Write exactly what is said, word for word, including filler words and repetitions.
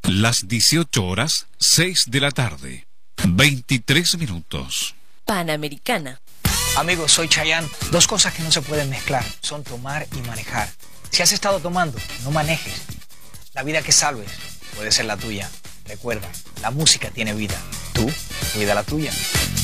Las dieciocho horas, seis de la tarde, veintitrés minutos. Panamericana. Amigos, soy Chayanne. Dos cosas que no se pueden mezclar son tomar y manejar. Si has estado tomando, no manejes. La vida que salves puede ser la tuya. Recuerda, la música tiene vida. Tú, cuida la tuya.